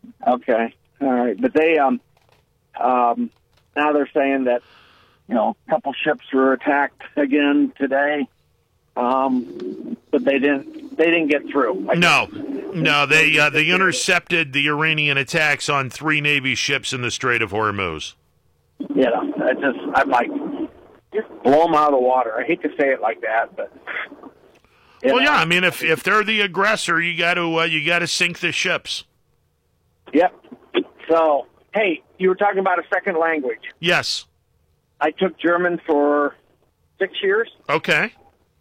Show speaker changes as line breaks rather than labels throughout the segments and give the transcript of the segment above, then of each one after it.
Okay. All right. But they now they're saying that a couple ships were attacked again today, but they didn't get through.
No, they intercepted the Iranian attacks on 3 Navy ships in the Strait of Hormuz.
I'm like, just blow them out of the water. I hate to say it like that, but.
Yeah, I mean, if they're the aggressor, you got to sink the ships.
Yep. So, hey, you were talking about a second language.
Yes.
I took German for 6 years.
Okay.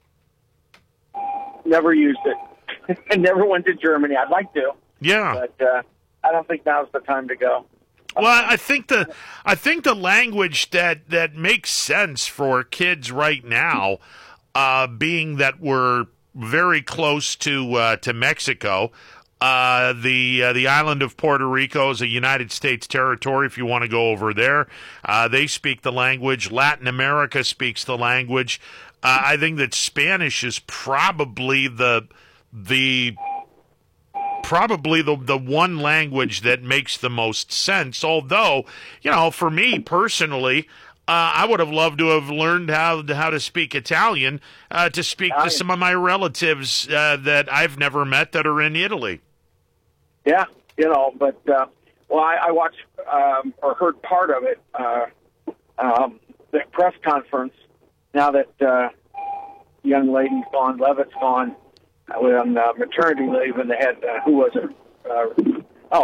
Never used it. I never went to Germany. I'd like to.
Yeah.
But I don't think now's the time to go.
Well, I think the language that makes sense for kids right now, being that we're very close to Mexico. The island of Puerto Rico is a United States territory. If you want to go over there, they speak the language. Latin America speaks the language. I think that Spanish is probably the one language that makes the most sense. Although, for me personally, I would have loved to have learned how to speak Italian to speak to some of my relatives that I've never met that are in Italy.
Yeah, but I watched or heard part of it, the press conference. Now that young lady's gone, Levitt's gone, on maternity leave, and they had who was it?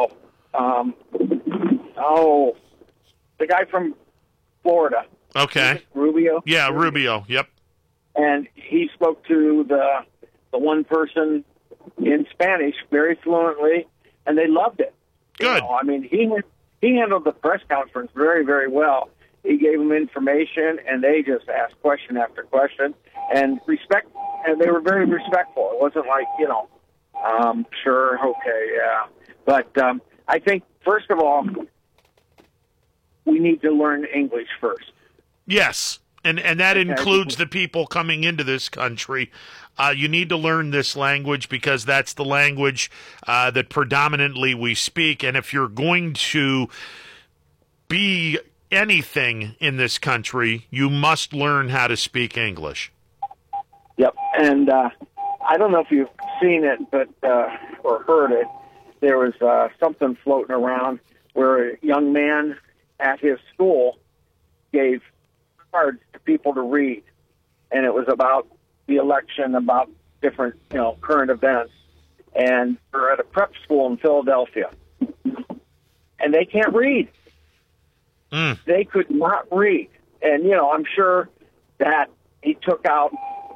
The guy from Florida.
Okay.
Rubio.
Yeah, Rubio. Yep.
And he spoke to the one person in Spanish very fluently, and they loved it.
Good.
I mean, he handled the press conference very, very well. He gave them information, and they just asked question after question, and they were very respectful. It wasn't like, sure, okay, yeah. But I think, first of all, we need to learn English first.
Yes, and that includes the people coming into this country. You need to learn this language because that's the language that predominantly we speak. And if you're going to be anything in this country, you must learn how to speak English.
Yep, and I don't know if you've seen it, but or heard it. There was something floating around where a young man at his school gave cards to people to read, and it was about the election, about different, current events. And we're at a prep school in Philadelphia, and they can't read. They could not read. And, I'm sure that he took out,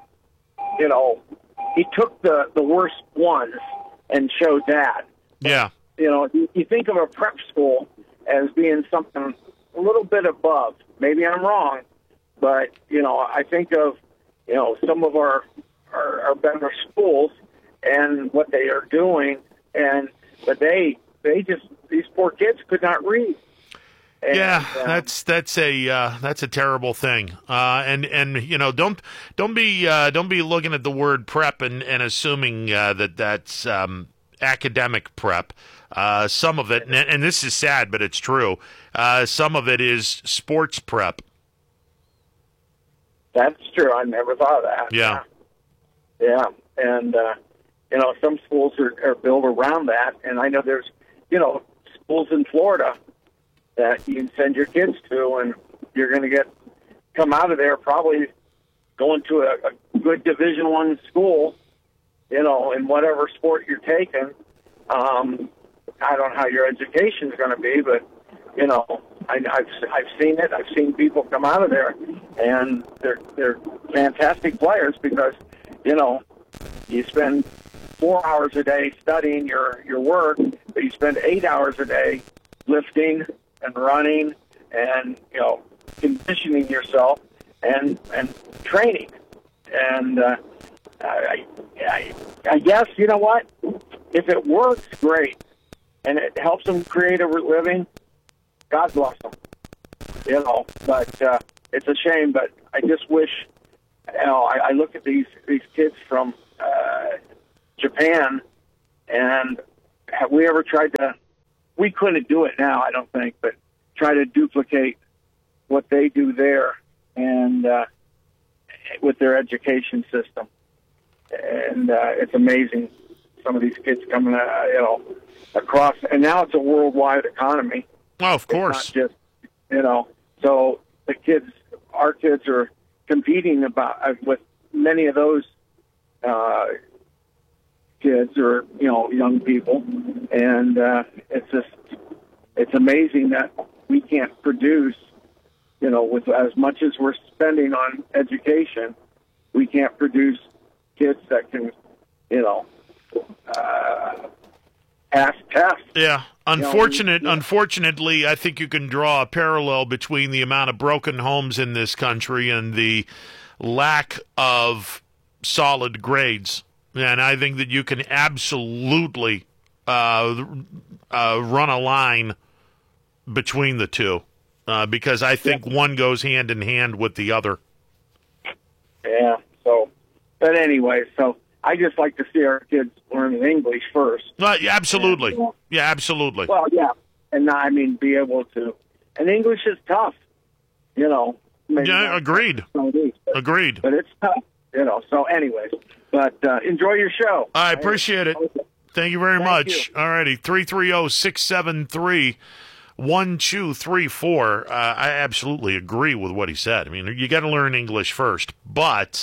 he took the worst ones and showed that.
Yeah.
You think of a prep school as being something a little bit above. Maybe I'm wrong, but, I think of, some of our better schools and what they are doing, but these poor kids could not read. And,
yeah, that's a terrible thing. Don't be looking at the word prep and assuming that's academic prep. Some of it, and this is sad, but it's true. Some of it is sports prep.
That's true. I never thought of that.
Yeah.
Yeah, and some schools are built around that, and I know there's schools in Florida that you can send your kids to, and you're going to come out of there probably going to a good Division I school, in whatever sport you're taking. I don't know how your education is going to be, but I've seen it. I've seen people come out of there, and they're fantastic players because you spend 4 hours a day studying your work, but you spend 8 hours a day lifting and running and conditioning yourself and training. And I guess what, if it works, great, and it helps them create a living, God bless them. But it's a shame. But I just wish I look at these kids from Japan, and have we ever tried to we couldn't do it now, I don't think, but try to duplicate what they do there and with their education system. And it's amazing, some of these kids coming, across. And now it's a worldwide economy.
Oh, of course.
It's not just, so our kids are competing with many of those kids or, young people. And it's amazing that we can't produce, with as much as we're spending on education, we can't produce kids that can, pass tests.
Yeah. Unfortunately, I think you can draw a parallel between the amount of broken homes in this country and the lack of solid grades. And I think that you can absolutely run a line between the two because I think one goes hand in hand with the other.
Yeah. But anyway, I just like to see our kids learning English first.
Absolutely. Yeah, absolutely.
Well, yeah. And be able to. And English is tough, Yeah,
agreed. Agreed.
But it's tough, So anyways, but enjoy your show.
I appreciate it. Thank you very much. All righty. 330-673-1234. I absolutely agree with what he said. You got to learn English first, but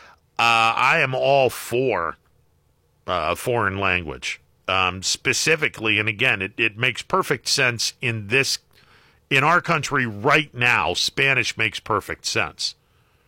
I am all for foreign language, specifically. And again, it makes perfect sense in our country right now. Spanish makes perfect sense.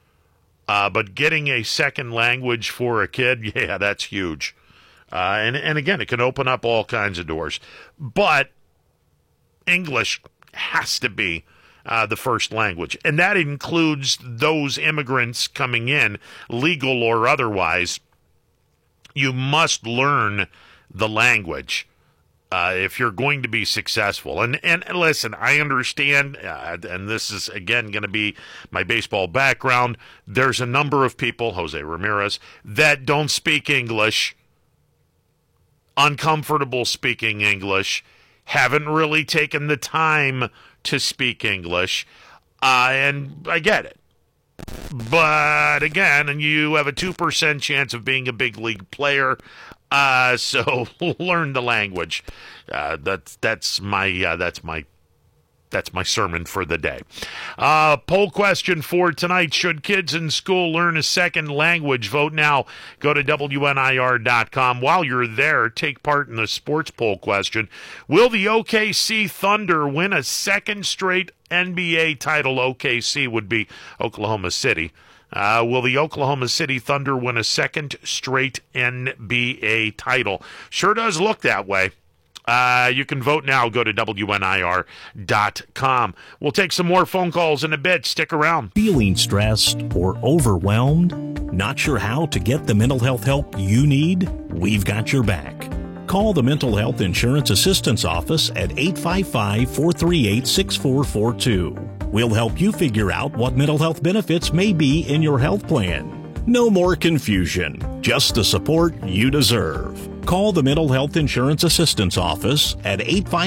But getting a second language for a kid, yeah, that's huge. And again, it can open up all kinds of doors. But English has to be the first language. And that includes those immigrants coming in, legal or otherwise. You must learn the language if you're going to be successful. And listen, I understand, and this is, again, going to be my baseball background. There's a number of people, Jose Ramirez, that don't speak English, uncomfortable speaking English, haven't really taken the time to speak English, and I get it. But again, and you have a 2% chance of being a big league player, so learn the language. That's my sermon for the day. Poll question for tonight: should kids in school learn a second language? Vote now. Go to WNIR.com. While you're there, take part in the sports poll question. Will the OKC Thunder win a second straight NBA title? OKC would be Oklahoma City. Will the Oklahoma City Thunder win a second straight NBA title? Sure does look that way. You can vote now. Go to WNIR.com. We'll take some more phone calls in a bit. Stick around.
Feeling stressed or overwhelmed? Not sure how to get the mental health help you need? We've got your back. Call the Mental Health Insurance Assistance Office at 855-438-6442. We'll help you figure out what mental health benefits may be in your health plan. No more confusion, just the support you deserve. Call the Mental Health Insurance Assistance Office at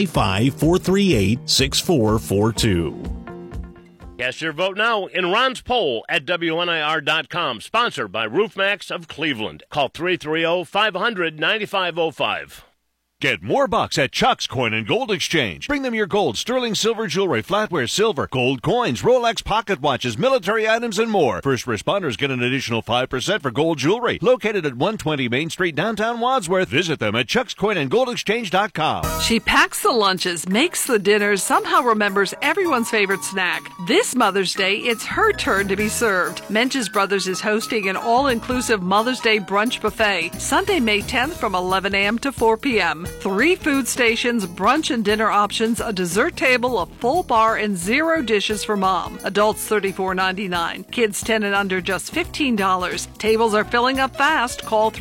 855-438-6442.
Cast your vote now in Ron's poll at WNIR.com. Sponsored by RoofMax of Cleveland. Call 330-500-9505.
Get more bucks at Chuck's Coin and Gold Exchange. Bring them your gold, sterling silver jewelry, flatware silver, gold coins, Rolex pocket watches, military items, and more. First responders get an additional 5% for gold jewelry. Located at 120 Main Street, downtown Wadsworth. Visit them at chuckscoinandgoldexchange.com.
She packs the lunches, makes the dinners, somehow remembers everyone's favorite snack. This Mother's Day, it's her turn to be served. Mench's Brothers is hosting an all-inclusive Mother's Day brunch buffet, Sunday, May 10th from 11 a.m. to 4 p.m. 3 food stations, brunch and dinner options, a dessert table, a full bar, and 0 dishes for mom. Adults $34.99. Kids 10 and under just $15. Tables are filling up fast. Call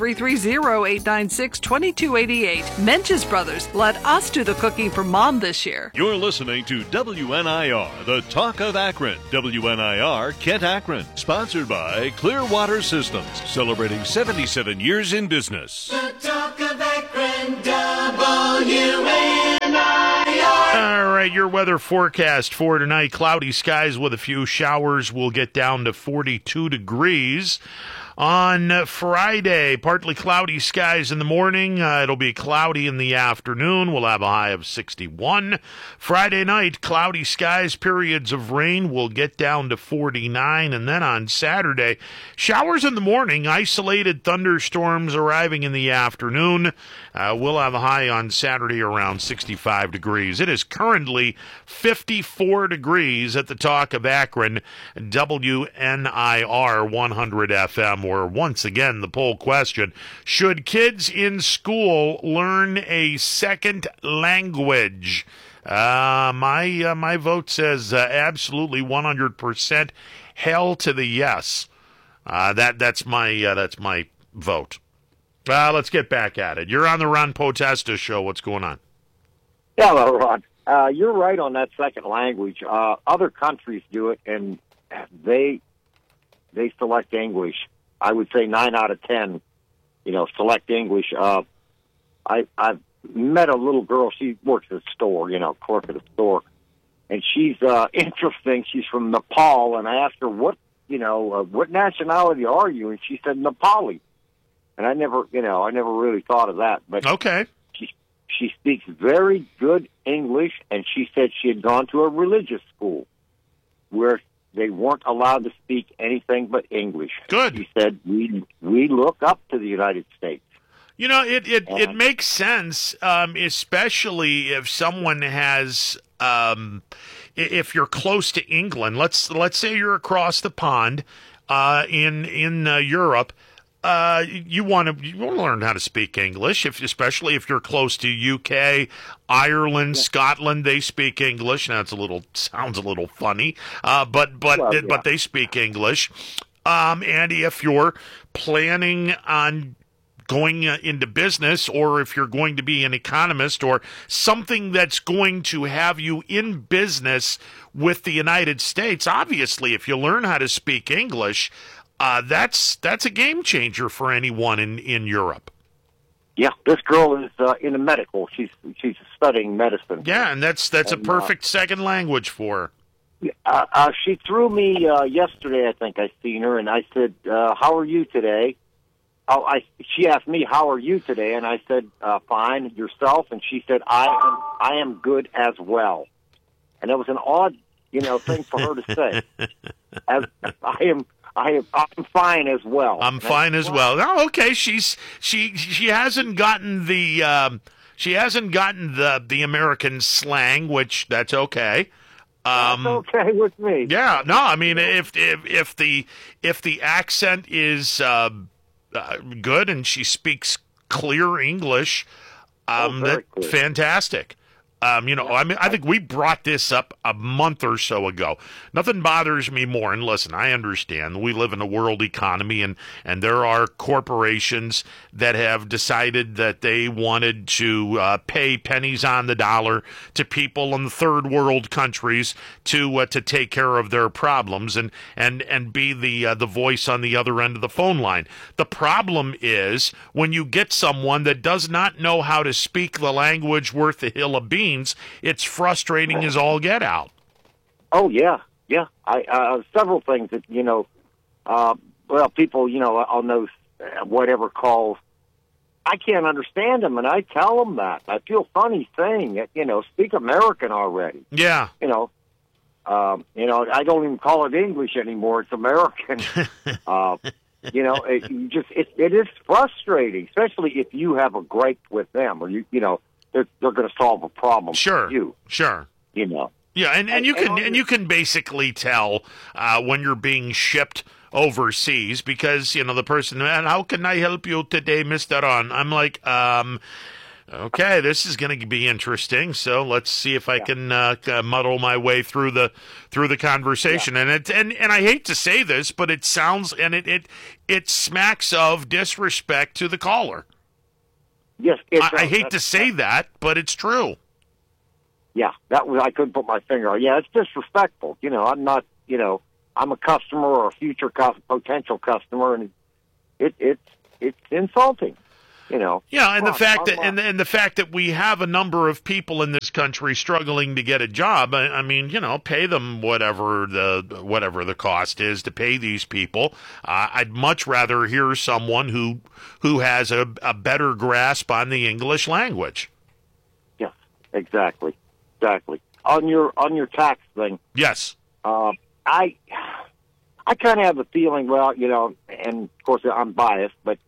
330-896-2288. Mench's Brothers, let us do the cooking for mom this year.
You're listening to WNIR, the Talk of Akron. WNIR Kent Akron. Sponsored by Clearwater Systems. Celebrating 77 years in business.
The Talk of Akron, WNIR.
at your weather forecast for tonight. Cloudy skies with a few showers. Will get down to 42 degrees. On Friday, partly cloudy skies in the morning. It'll be cloudy in the afternoon. We'll have a high of 61. Friday night, cloudy skies, periods of rain. Will get down to 49. And then on Saturday, showers in the morning, isolated thunderstorms arriving in the afternoon. We'll have a high on Saturday around 65 degrees. It is currently 54 degrees at the Talk of Akron, WNIR 100 FM. Where once again the poll question: should kids in school learn a second language? My vote says absolutely 100%. Hell to the yes. That's my vote. Let's get back at it. You're on the Ron Potesta show. What's going on?
Hello, Ron. You're right on that second language. Other countries do it, and they select English. I would say 9 out of 10, select English. I've met a little girl. She works at a store, clerk at a store, and she's interesting. She's from Nepal, and I asked her what nationality are you, and she said Nepali. And I never really thought of that. But
okay,
she speaks very good English, and she said she had gone to a religious school where they weren't allowed to speak anything but English.
Good.
She said, we look up to the United States.
It makes sense, especially if someone has, if you're close to England. Let's say you're across the pond in Europe. You want to learn how to speak English, especially if you're close to UK, Ireland, Scotland. They speak English. Now sounds a little funny, but they speak English. And if you're planning on going into business, or if you're going to be an economist or something that's going to have you in business with the United States, obviously, if you learn how to speak English, that's a game changer for anyone in Europe.
Yeah, this girl is in a medical. She's studying medicine.
Yeah, and that's a perfect second language for
her. She threw me yesterday. I think I seen her, and I said, "How are you today?" She asked me, "How are you today?" And I said, "Fine. Yourself?" And she said, "I am good as well." And that was an odd, thing for her to say. As I'm fine as well.
I'm fine as well. Oh, okay. She hasn't gotten the American slang, which that's okay.
That's okay with me.
Yeah. No, I mean, if the accent is good and she speaks clear English, that's clear. Fantastic. I think we brought this up a month or so ago. Nothing bothers me more. And listen, I understand we live in a world economy, and there are corporations that have decided that they wanted to pay pennies on the dollar to people in the third world countries to take care of their problems and be the voice on the other end of the phone line. The problem is when you get someone that does not know how to speak the language worth a hill of beans. It's frustrating as all get out.
Oh, yeah. I several things that, people, on those whatever calls, I can't understand them, and I tell them that. I feel funny saying it, speak American already.
Yeah.
I don't even call it English anymore. It's American. It is frustrating, especially if you have a gripe with them or they're going to solve a problem for you.
Sure. Yeah, and you can basically tell when you're being shipped overseas because the person, man, how can I help you today, Mr. Ron? I'm like, okay, this is going to be interesting. So let's see if I can muddle my way through the conversation. Yeah. And I hate to say this, but it sounds and it smacks of disrespect to the caller.
Yes,
I hate to say that, but it's true.
Yeah, I couldn't put my finger on. Yeah, it's disrespectful. I'm not. I'm a customer or a future potential customer, and it's insulting.
Yeah, and the fact that we have a number of people in this country struggling to get a job. I mean, pay them whatever the cost is to pay these people. I'd much rather hear someone who has a better grasp on the English language.
Yeah, exactly. On your tax thing.
Yes.
I kind of have a feeling. Well, and of course I'm biased, but.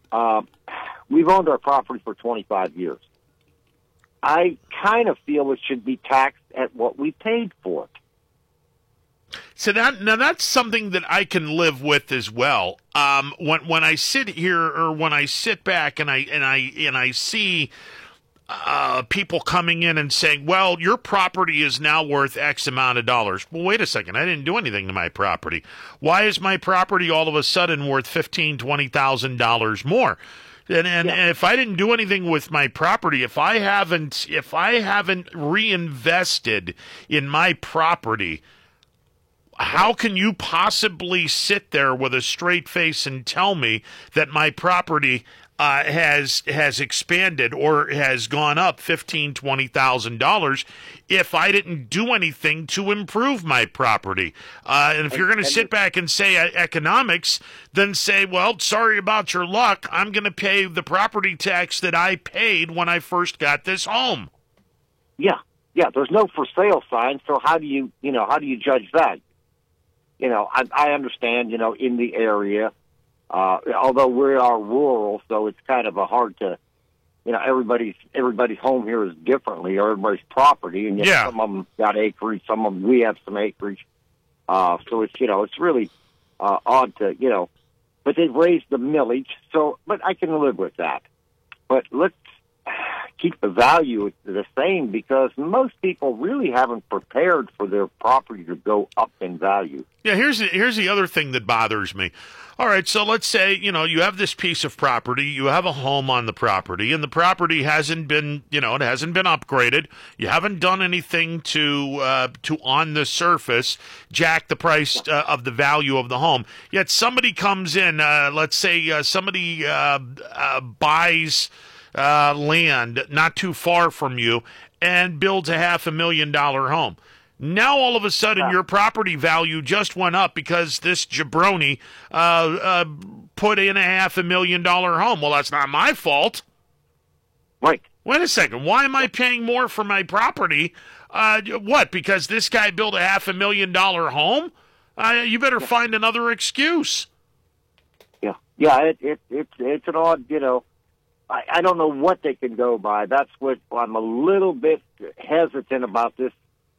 We've owned our property for 25 years. I kind of feel it should be taxed at what we paid for it.
So that's something that I can live with as well. When I sit here or when I sit back and I see people coming in and saying, "Well, your property is now worth X amount of dollars." Well, wait a second. I didn't do anything to my property. Why is my property all of a sudden worth $15,000-$20,000 more? And if I didn't do anything with my property, if I haven't reinvested in my property, how can you possibly sit there with a straight face and tell me that my property has expanded or has gone up $15,000-$20,000 if I didn't do anything to improve my property? And if you're going to sit back and say economics, then say, well, sorry about your luck. I'm going to pay the property tax that I paid when I first got this home.
Yeah. There's no for sale sign, so how do you judge that? I understand. In the area. Although we are rural, so it's kind of a hard to, everybody's home here is differently, or everybody's property, and yet some of them got acreage, some of them we have some acreage. So it's it's really odd to but they've raised the millage, but I can live with that. But let's keep the value the same, because most people really haven't prepared for their property to go up in value.
Yeah, here's the other thing that bothers me. All right, so let's say, you have this piece of property, you have a home on the property, and the property hasn't been, it hasn't been upgraded. You haven't done anything to on the surface, jack the price of the value of the home. Yet somebody comes in, let's say somebody buys land not too far from you and builds a $500,000 home. Now all of a sudden your property value just went up because this jabroni put in a $500,000 home. Well, that's not my fault.
Right.
Wait a second. Why am I paying more for my property? What? Because this guy built a $500,000 home? You better find another excuse.
Yeah. It's an odd. I don't know what they can go by. That's what I'm a little bit hesitant about this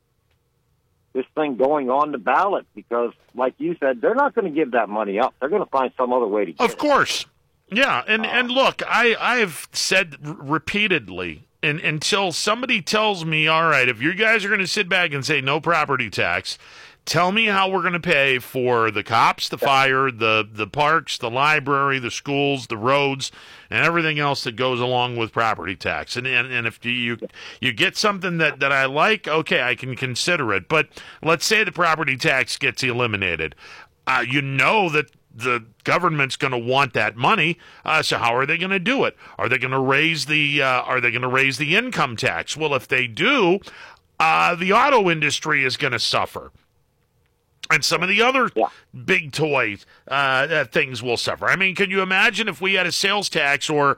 thing going on the ballot, because, like you said, they're not going to give that money up. They're going to find some other way to get it.
Of course. Yeah, and look, I've said repeatedly, and until somebody tells me, all right, if you guys are going to sit back and say no property tax, tell me how we're going to pay for the cops, the fire, the parks, the library, the schools, the roads, and everything else that goes along with property tax. And if you get something that I like, okay, I can consider it. But let's say the property tax gets eliminated. That the government's going to want that money. So how are they going to do it? Are they going to raise the income tax? Well, if they do, the auto industry is going to suffer. And some of the other big toy things will suffer. I mean, can you imagine if we had a sales tax a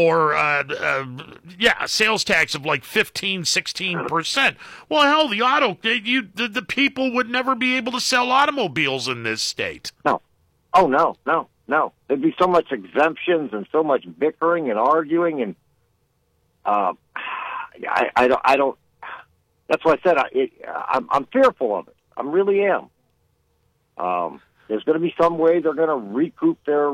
sales tax of like 15-16%? Well, hell, the people would never be able to sell automobiles in this state.
No. Oh, no. There'd be so much exemptions and so much bickering and arguing, and I don't. That's why I said I'm fearful of it. I really am. There's going to be some way they're going to recoup their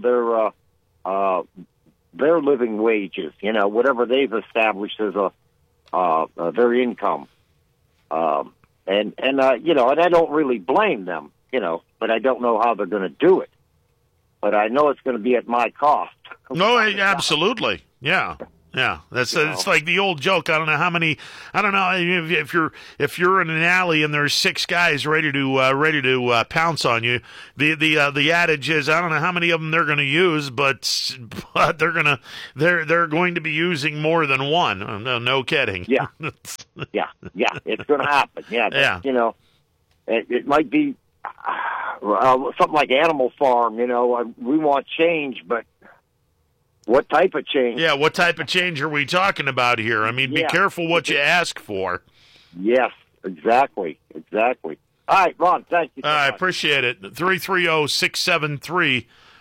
living wages, whatever they've established as their income. And I don't really blame them, but I don't know how they're going to do it. But I know it's going to be at my cost.
No, absolutely. Yeah. Yeah, it's like the old joke. I don't know how many. I don't know if you're in an alley and there's 6 guys ready to pounce on you. The adage is, I don't know how many of them they're going to use, but they're going to be using more than one. No kidding.
Yeah, it's going to happen. Yeah. It might be something like Animal Farm. We want change, but what type of change?
Yeah, what type of change are we talking about here? I mean, be careful what you ask for.
Yes, exactly. All right, Ron, thank you so much.
I appreciate it. 330-673-1234.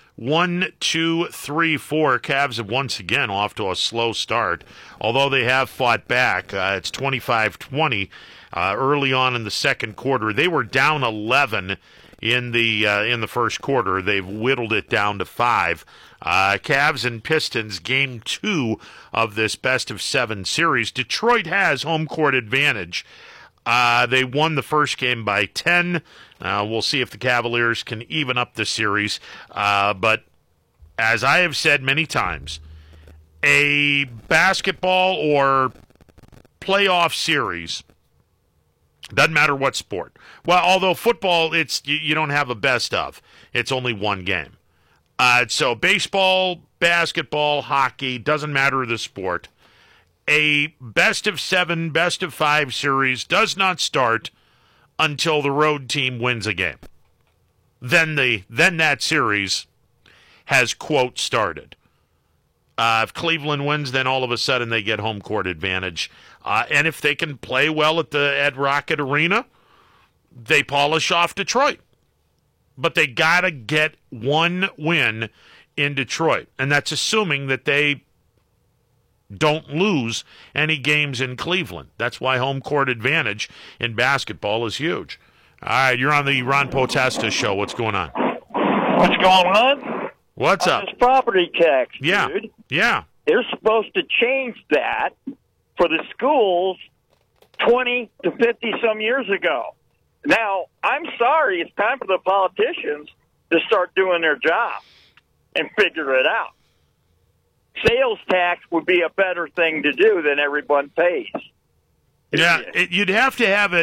Cavs have once again off to a slow start, although they have fought back. It's 25-20 early on in the second quarter. They were down 11 in the first quarter. They've whittled it down to 5. Cavs and Pistons, game 2 of this best-of-7 series. Detroit has home court advantage. They won the first game by 10. We'll see if the Cavaliers can even up the series. But as I have said many times, a basketball or playoff series, doesn't matter what sport. Well, although football, you don't have a best of. It's only one game. So baseball, basketball, hockey, doesn't matter the sport. A best-of-7, best-of-5 series does not start until the road team wins a game. Then that series has, quote, started. If Cleveland wins, then all of a sudden they get home court advantage. And if they can play well at Rocket Arena, they polish off Detroit. But they got to get one win in Detroit. And that's assuming that they don't lose any games in Cleveland. That's why home court advantage in basketball is huge. All right, you're on the Ron Potesta Show. What's going on?
What's going on?
What's up?
This property tax, dude.
Yeah.
They're supposed to change that for the schools 20 to 50-some years ago. Now, I'm sorry, it's time for the politicians to start doing their job and figure it out. Sales tax would be a better thing to do than everyone pays.
Yeah, you'd have to have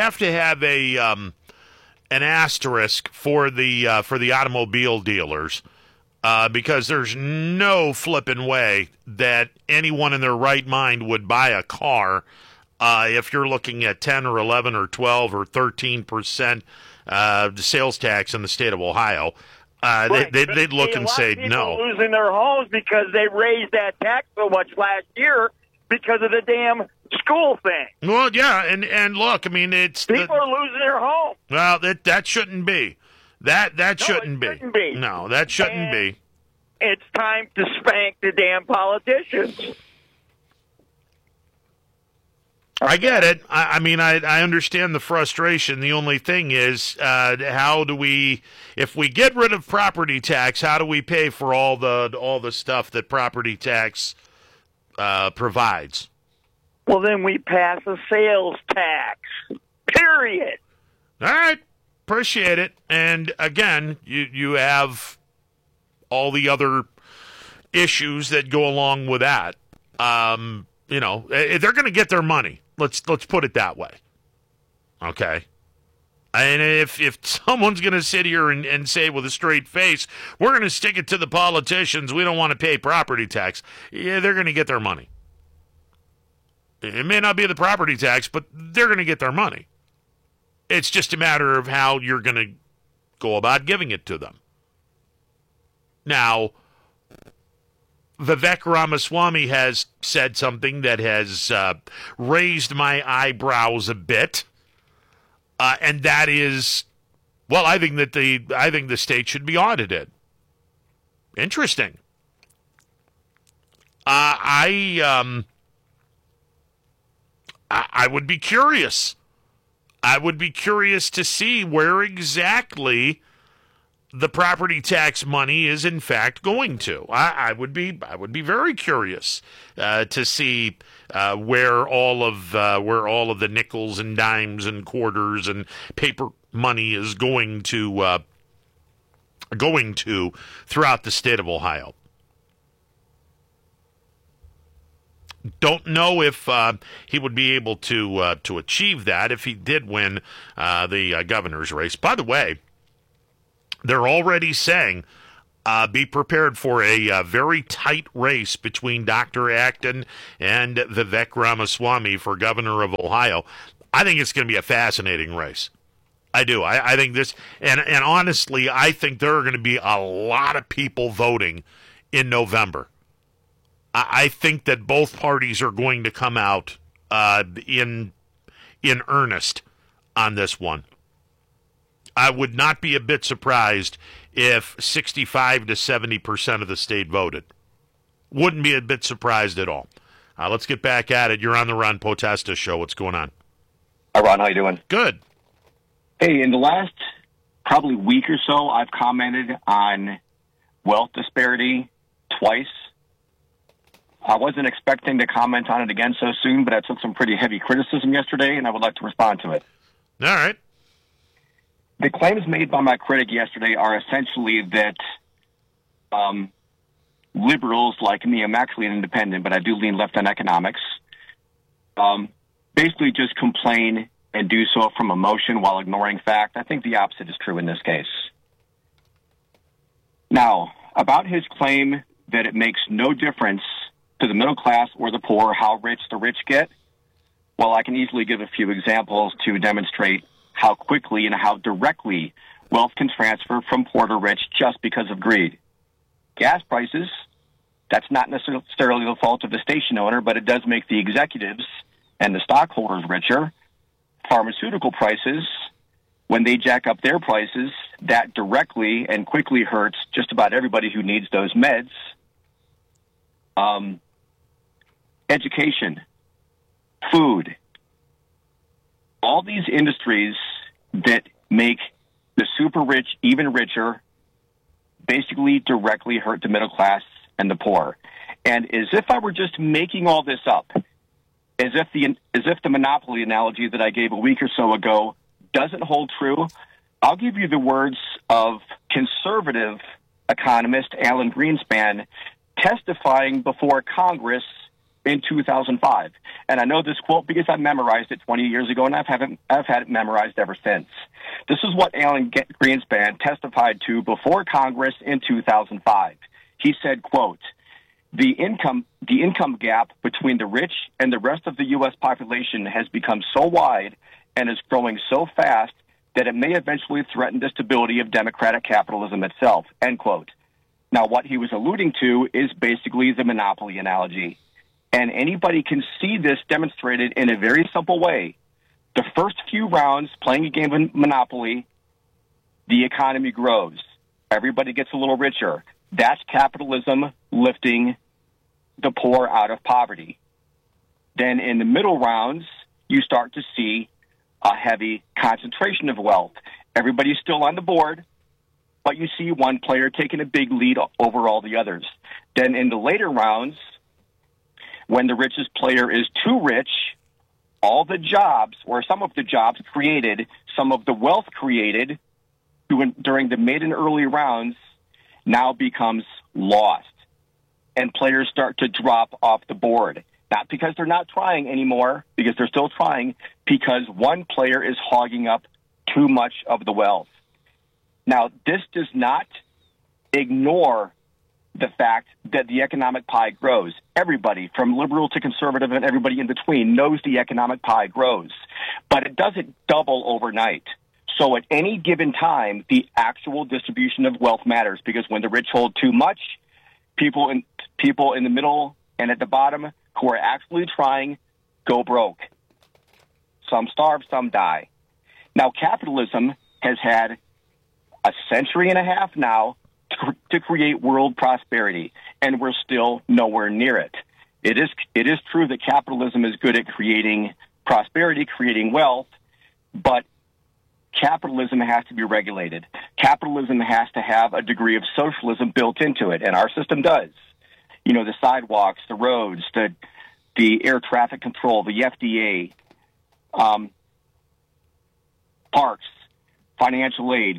an asterisk for the automobile dealers because there's no flipping way that anyone in their right mind would buy a car if you're looking at 10 or 11 or 12 or 13% sales tax in the state of Ohio.
Right.
They'd look and say no.
Losing their homes because they raised that tax so much last year because of the damn school thing.
Well, yeah, and look, I mean,
people are losing their homes.
Well, that shouldn't be. That shouldn't be. No, that shouldn't be.
It's time to spank the damn politicians.
I get it. I mean, I understand the frustration. The only thing is, how do we, if we get rid of property tax, how do we pay for all the stuff that property tax provides?
Well, then we pass a sales tax. Period.
All right, appreciate it. And again, you have all the other issues that go along with that. They're going to get their money. Let's put it that way. Okay. And if someone's going to sit here and say with a straight face, we're going to stick it to the politicians, we don't want to pay property tax, yeah, they're going to get their money. It may not be the property tax, but they're going to get their money. It's just a matter of how you're going to go about giving it to them. Now, Vivek Ramaswamy has said something that has raised my eyebrows a bit, and that is, well, I think the state should be audited. Interesting. I would be curious. I would be curious to see where exactly the property tax money is in fact going to. I would be very curious to see where all of the nickels and dimes and quarters and paper money is going to throughout the state of Ohio. Don't know if he would be able to achieve that if he did win the governor's race. By the way, they're already saying be prepared for a very tight race between Dr. Acton and Vivek Ramaswamy for governor of Ohio. I think it's going to be a fascinating race. I do. I think this, and honestly, I think there are going to be a lot of people voting in November. I think that both parties are going to come out in earnest on this one. I would not be a bit surprised if 65 to 70% of the state voted. Wouldn't be a bit surprised at all. Let's get back at it. You're on the Ron Potesta Show. What's going on?
Hi, Ron. How you doing?
Good.
Hey, in the last probably week or so, I've commented on wealth disparity twice. I wasn't expecting to comment on it again so soon, but I took some pretty heavy criticism yesterday, and I would like to respond to it.
All right.
The claims made by my critic yesterday are essentially that liberals like me, I'm actually an independent, but I do lean left on economics, basically just complain and do so from emotion while ignoring fact. I think the opposite is true in this case. Now, about his claim that it makes no difference to the middle class or the poor how rich the rich get, well, I can easily give a few examples to demonstrate how quickly and how directly wealth can transfer from poor to rich just because of greed. Gas prices, that's not necessarily the fault of the station owner, but it does make the executives and the stockholders richer. Pharmaceutical prices, when they jack up their prices, that directly and quickly hurts just about everybody who needs those meds. Education, food, all these industries that make the super rich even richer basically directly hurt the middle class and the poor. And as if I were just making all this up, as if the monopoly analogy that I gave a week or so ago doesn't hold true, I'll give you the words of conservative economist Alan Greenspan testifying before Congress in 2005. And I know this quote because I memorized it 20 years ago, and I've had it memorized ever since. This is what Alan Greenspan testified to before Congress in 2005. He said, quote, the income gap between the rich and the rest of the U.S. population has become so wide and is growing so fast that it may eventually threaten the stability of democratic capitalism itself, end quote. Now, what he was alluding to is basically the monopoly analogy. And anybody can see this demonstrated in a very simple way. The first few rounds playing a game of Monopoly, the economy grows. Everybody gets a little richer. That's capitalism lifting the poor out of poverty. Then in the middle rounds, you start to see a heavy concentration of wealth. Everybody's still on the board, but you see one player taking a big lead over all the others. Then in the later rounds, when the richest player is too rich, all the jobs, or some of the jobs created, some of the wealth created during the mid and early rounds now becomes lost. And players start to drop off the board. Not because they're not trying anymore, because they're still trying, because one player is hogging up too much of the wealth. Now, this does not ignore the fact that the economic pie grows. Everybody, from liberal to conservative and everybody in between, knows the economic pie grows. But it doesn't double overnight. So at any given time, the actual distribution of wealth matters, because when the rich hold too much, people in the middle and at the bottom who are actually trying go broke. Some starve, some die. Now, capitalism has had a century and a half now to create world prosperity, and we're still nowhere near it. It is true that capitalism is good at creating prosperity, creating wealth, but capitalism has to be regulated. Capitalism has to have a degree of socialism built into it, and our system does. You know, the sidewalks, the roads, the air traffic control, the FDA, parks, financial aid,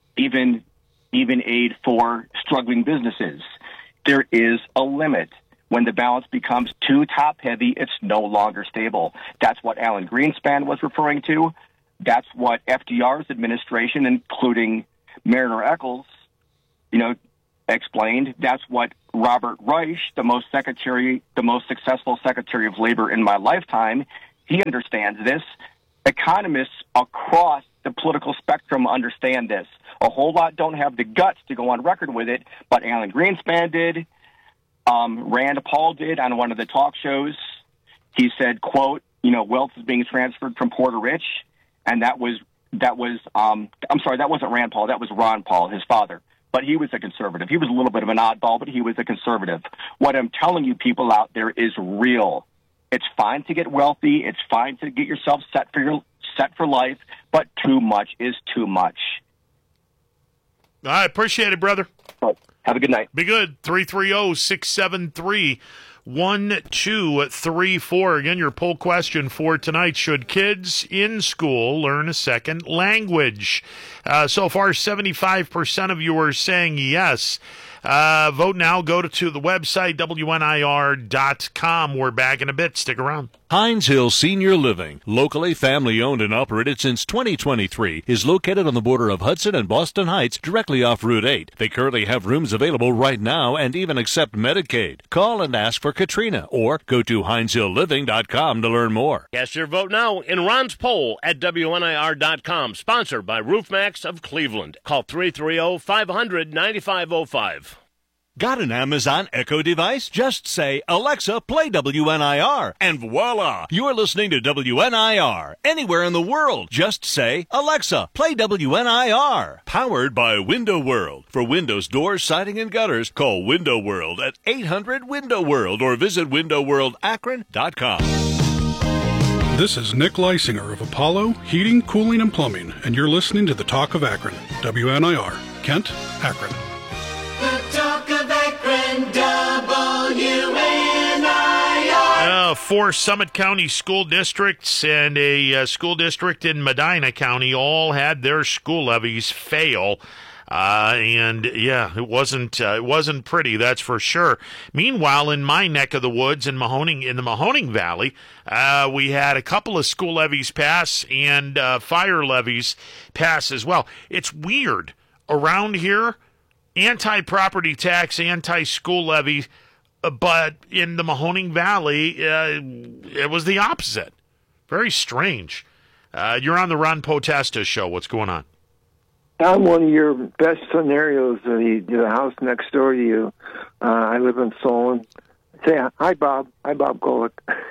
even aid for struggling businesses. There is a limit. When the balance becomes too top-heavy, it's no longer stable. That's what Alan Greenspan was referring to. That's what FDR's administration, including Mariner Eccles, explained. That's what Robert Reich, the most successful Secretary of Labor in my lifetime, he understands this. Economists across the political spectrum understand this. A whole lot don't have the guts to go on record with it, but Alan Greenspan did. Rand Paul did on one of the talk shows. He said, quote, wealth is being transferred from poor to rich. And that wasn't Rand Paul. That was Ron Paul, his father. But he was a conservative. He was a little bit of an oddball, but he was a conservative. What I'm telling you people out there is real. It's fine to get wealthy. It's fine to get yourself set for life, but too much is too much.
I appreciate it, brother.
Have a good night.
Be good. 330-673-1234. Again, your poll question for tonight. Should kids in school learn a second language? So far, 75% of you are saying yes. Vote now. Go to the website, WNIR.com. We're back in a bit. Stick around.
Hines Hill Senior Living, locally family-owned and operated since 2023, is located on the border of Hudson and Boston Heights, directly off Route 8. They currently have rooms available right now and even accept Medicaid. Call and ask for Katrina or go to HinesHillLiving.com to learn more.
Cast your vote now in Ron's poll at WNIR.com, sponsored by RoofMax of Cleveland. Call 330-500-9505.
Got an Amazon Echo device? Just say, Alexa, play WNIR, and voila! You're listening to WNIR. Anywhere in the world, just say, Alexa, play WNIR. Powered by Window World. For windows, doors, siding, and gutters, call Window World at 800-WINDOW-WORLD or visit WindowWorldAkron.com.
This is Nick Leisinger of Apollo Heating, Cooling, and Plumbing, and you're listening to The Talk of Akron, WNIR, Kent, Akron.
The Talk of Akron, WNIR.
4 Summit County school districts and a school district in Medina County all had their school levies fail. It wasn't pretty, that's for sure. Meanwhile, in my neck of the woods in the Mahoning Valley, we had a couple of school levies pass and fire levies pass as well. It's weird. Around here, anti-property tax, anti-school levy, but in the Mahoning Valley, it was the opposite. Very strange. You're on the Ron Potesta show. What's going on?
I'm one of your best scenarios, the house next door to you. I live in Solon. Say hi, Bob. Hi, Bob Golick.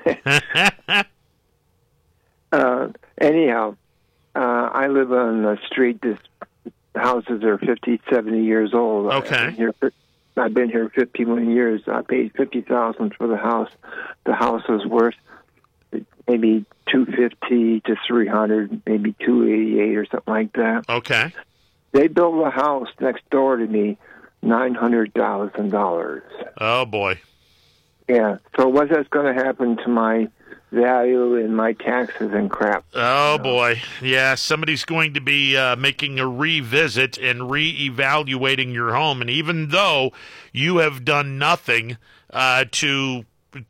Anyhow, I live on a street. The houses are 50, 70 years old.
Okay.
I've been here 51 years. I paid $50,000 for the house. The house is worth maybe $250 to $300, maybe $288 or something like that.
Okay.
They built a house next door to me, $900,000.
Oh boy.
Yeah. So what's that going to happen to my value and my taxes and crap?
Oh boy. Yeah, somebody's going to be making a revisit and reevaluating your home, and even though you have done nothing to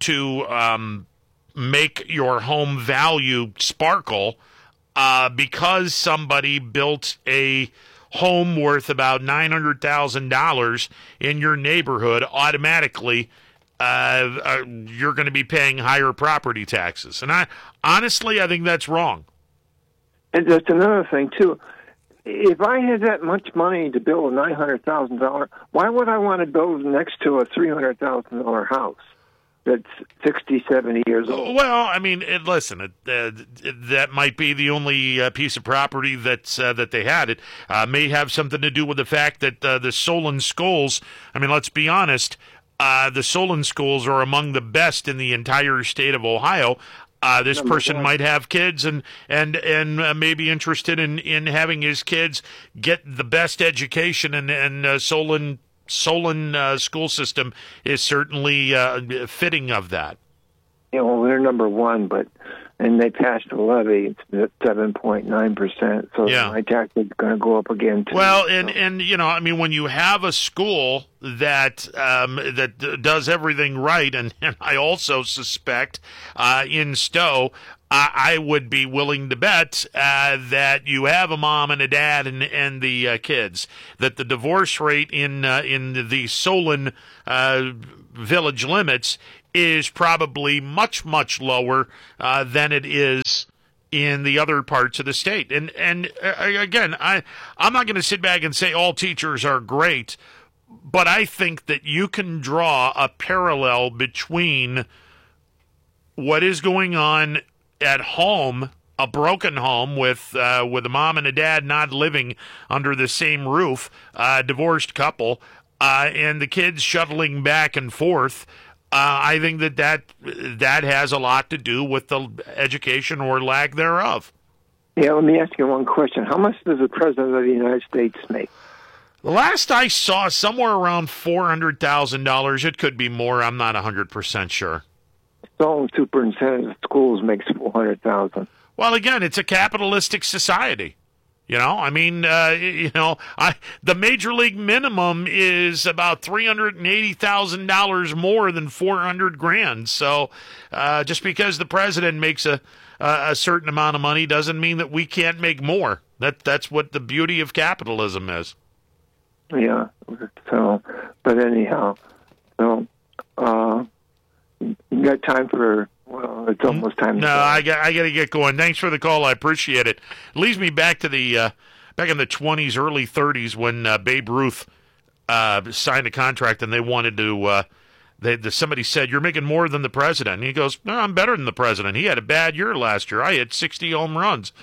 make your home value sparkle, because somebody built a home worth about $900,000 in your neighborhood, automatically you're going to be paying higher property taxes. And I think that's wrong.
And that's another thing, too. If I had that much money to build a $900,000, why would I want to build next to a $300,000 house that's 60, 70 years old?
Well, I mean, listen, that might be the only piece of property that they had. It may have something to do with the fact that the Solon schools, I mean, let's be honest, the Solon schools are among the best in the entire state of Ohio. This person might have kids and may be interested in having his kids get the best education, and Solon school system is certainly fitting of that.
They're number one, but and they passed a levy. It's at 7.9%. So my taxes are going to go up again too.
Well, and I mean, when you have a school that that does everything right, and I also suspect in Stowe, I would be willing to bet that you have a mom and a dad and the kids, that the divorce rate in the Solon village limits is probably much, much lower than it is in the other parts of the state. And again, I'm not going to sit back and say all teachers are great, but I think that you can draw a parallel between what is going on at home, a broken home with a mom and a dad not living under the same roof, divorced couple, and the kids shuttling back and forth. I think that has a lot to do with the education or lack thereof.
Yeah, let me ask you one question. How much does the President of the United States make?
The last I saw, somewhere around $400,000. It could be more. I'm not 100% sure.
Stone superintendent of schools makes $400,000.
Well, again, it's a capitalistic society. I mean, the major league minimum is about $380,000 more than $400,000. So, just because the president makes a certain amount of money doesn't mean that we can't make more. That's what the beauty of capitalism is.
Yeah. So, but anyhow, you got time for? Well, it's almost time.
No, I got to get going. Thanks for the call. I appreciate it. It leads me back to back in the 20s, early 30s when Babe Ruth signed a contract and they wanted to. Somebody said, "You're making more than the president." And he goes, "No, I'm better than the president. He had a bad year last year. I hit 60 home runs."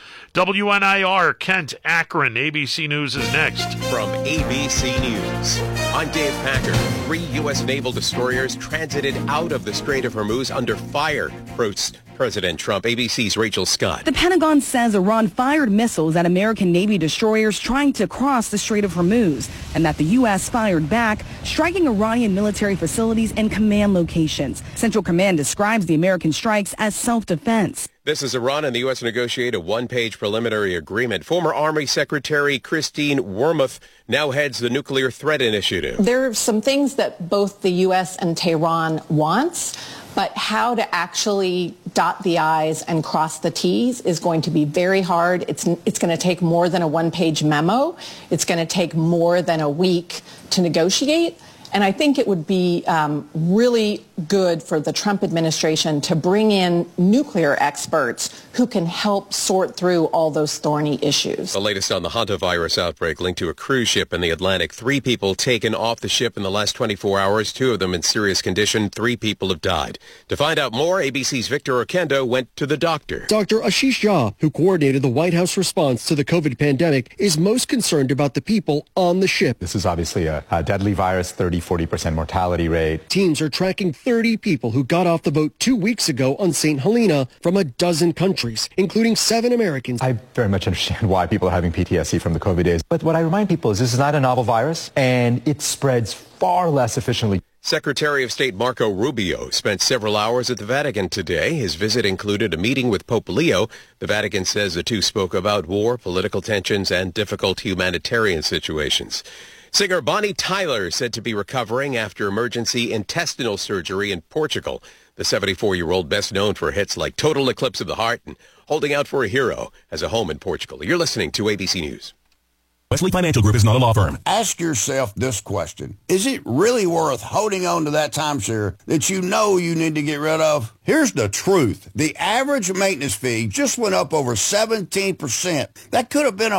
WNIR, Kent, Akron, ABC News is next.
From ABC News, I'm Dave Packer. 3 U.S. naval destroyers transited out of the Strait of Hormuz under fire, wrote President Trump. ABC's Rachel Scott.
The Pentagon says Iran fired missiles at American Navy destroyers trying to cross the Strait of Hormuz, and that the U.S. fired back, striking Iranian military facilities and command locations. Central Command describes the American strikes as self-defense.
This is Iran and the U.S. negotiate a one-page preliminary agreement. Former Army Secretary Christine Wormuth now heads the Nuclear Threat Initiative.
There are some things that both the U.S. and Tehran wants, but how to actually dot the I's and cross the T's is going to be very hard. It's going to take more than a one-page memo. It's going to take more than a week to negotiate. And I think it would be really good for the Trump administration to bring in nuclear experts who can help sort through all those thorny issues.
The latest on the hantavirus outbreak linked to a cruise ship in the Atlantic. 3 people taken off the ship in the last 24 hours, 2 of them in serious condition. 3 people have died. To find out more, ABC's Victor Oquendo went to the doctor.
Dr. Ashish Jha, who coordinated the White House response to the COVID pandemic, is most concerned about the people on the ship.
This is obviously a deadly virus, 40% mortality rate.
Teams are tracking 30 people who got off the boat 2 weeks ago on St. Helena from a dozen countries, including 7 Americans.
I very much understand why people are having PTSD from the COVID days. But what I remind people is this is not a novel virus, and it spreads far less efficiently.
Secretary of State Marco Rubio spent several hours at the Vatican today. His visit included a meeting with Pope Leo. The Vatican says the two spoke about war, political tensions, and difficult humanitarian situations. Singer Bonnie Tyler said to be recovering after emergency intestinal surgery in Portugal. The 74-year-old, best known for hits like Total Eclipse of the Heart and Holding Out for a Hero, has a home in Portugal. You're listening to ABC News.
Wesley Financial Group is not a law firm.
Ask yourself this question. Is it really worth holding on to that timeshare that you know you need to get rid of? Here's the truth. The average maintenance fee just went up over 17%. That could have been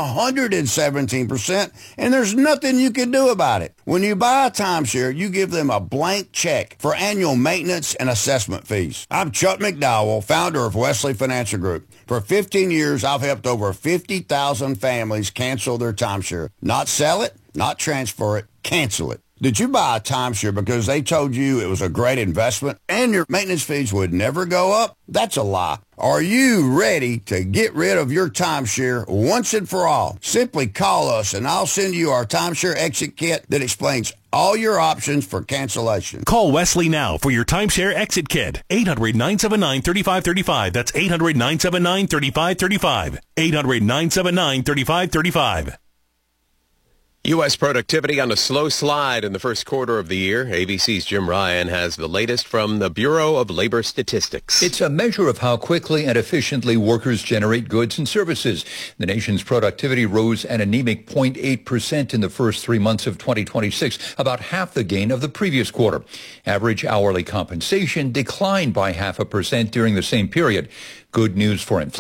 117%, and there's nothing you can do about it. When you buy a timeshare, you give them a blank check for annual maintenance and assessment fees. I'm Chuck McDowell, founder of Wesley Financial Group. For 15 years, I've helped over 50,000 families cancel their timeshare. Not sell it, not transfer it, cancel it. Did you buy a timeshare because they told you it was a great investment and your maintenance fees would never go up? That's a lie. Are you ready to get rid of your timeshare once and for all? Simply call us and I'll send you our timeshare exit kit that explains all your options for cancellation.
Call Wesley now for your timeshare exit kit. 800-979-3535. That's 800-979-3535. 800-979-3535.
U.S. productivity on a slow slide in the first quarter of the year. ABC's Jim Ryan has the latest from the Bureau of Labor Statistics.
It's a measure of how quickly and efficiently workers generate goods and services. The nation's productivity rose an anemic 0.8% in the first 3 months of 2026, about half the gain of the previous quarter. Average hourly compensation declined by 0.5% during the same period. Good news for inflation.